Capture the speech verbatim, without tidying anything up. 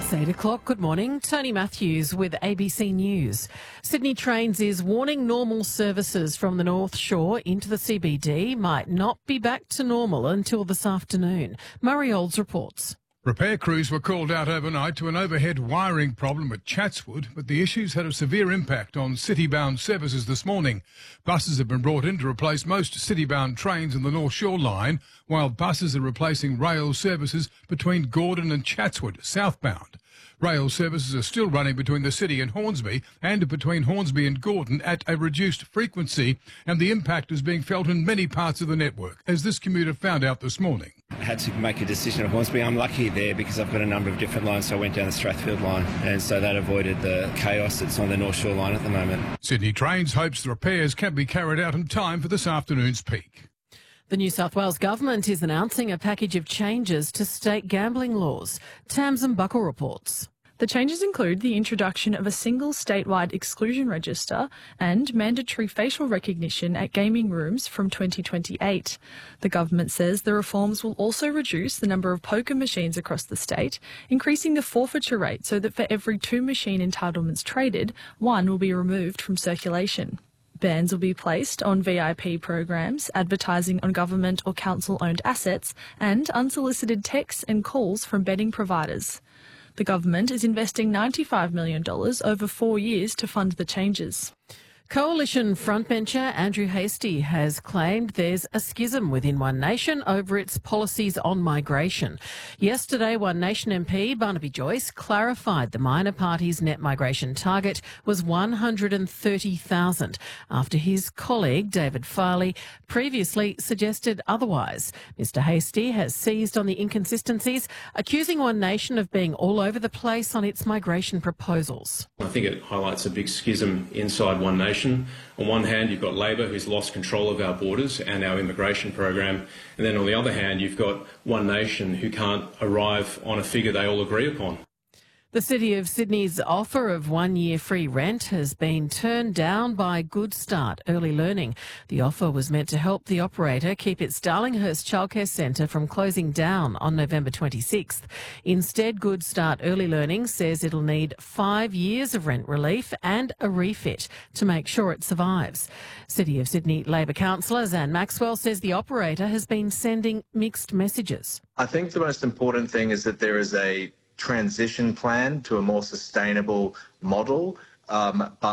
It's eight o'clock. Good morning. Tony Matthews with A B C News. Sydney Trains is warning normal services from the North Shore into the C B D might not be back to normal until this afternoon. Murray Olds reports. Repair crews were called out overnight to an overhead wiring problem at Chatswood, but the issues had a severe impact on city-bound services this morning. Buses have been brought in to replace most city-bound trains in the North Shore line, while buses are replacing rail services between Gordon and Chatswood, southbound. Rail services are still running between the city and Hornsby and between Hornsby and Gordon at a reduced frequency, and the impact is being felt in many parts of the network, as this commuter found out this morning. I had to make a decision at Hornsby. I'm lucky there because I've got a number of different lines, so I went down the Strathfield line, and so that avoided the chaos that's on the North Shore line at the moment. Sydney Trains hopes the repairs can be carried out in time for this afternoon's peak. The New South Wales Government is announcing a package of changes to state gambling laws. Tamsin Buckle reports. The changes include the introduction of a single statewide exclusion register and mandatory facial recognition at gaming rooms from twenty twenty-eight. The government says the reforms will also reduce the number of poker machines across the state, increasing the forfeiture rate so that for every two machine entitlements traded, one will be removed from circulation. Bans will be placed on V I P programs, advertising on government or council-owned assets, and unsolicited texts and calls from betting providers. The government is investing ninety-five million dollars over four years to fund the changes. Coalition frontbencher Andrew Hastie has claimed there's a schism within One Nation over its policies on migration. Yesterday, One Nation M P Barnaby Joyce clarified the minor party's net migration target was one hundred thirty thousand, after his colleague David Farley previously suggested otherwise. Mr Hastie has seized on the inconsistencies, accusing One Nation of being all over the place on its migration proposals. I think it highlights a big schism inside One Nation. On one hand, you've got Labor, who's lost control of our borders and our immigration program, and then on the other hand, you've got One Nation, who can't arrive on a figure they all agree upon. The City of Sydney's offer of one-year free rent has been turned down by Good Start Early Learning. The offer was meant to help the operator keep its Darlinghurst Childcare Centre from closing down on November twenty-sixth. Instead, Good Start Early Learning says it'll need five years of rent relief and a refit to make sure it survives. City of Sydney Labor councillor Zan Maxwell says the operator has been sending mixed messages. I think the most important thing is that there is a transition plan to a more sustainable model, um, but